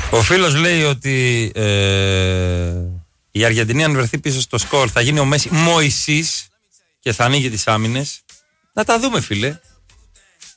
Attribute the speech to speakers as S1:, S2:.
S1: Ο φίλος λέει ότι η Αργεντινή αν βρεθεί πίσω στο σκορ θα γίνει ο Μέση Μωυσής και θα ανοίγει τις άμυνες. Να τα δούμε, φίλε.